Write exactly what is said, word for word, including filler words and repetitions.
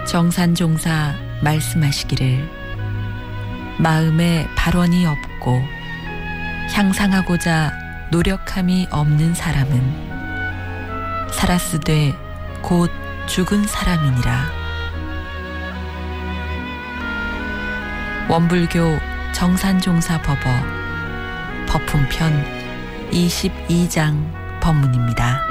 정산종사 말씀하시기를 마음에 발원이 없고 향상하고자 노력함이 없는 사람은 살았으되 곧 죽은 사람이니라. 원불교 정산종사 법어 법품편 이십이 장 법문입니다.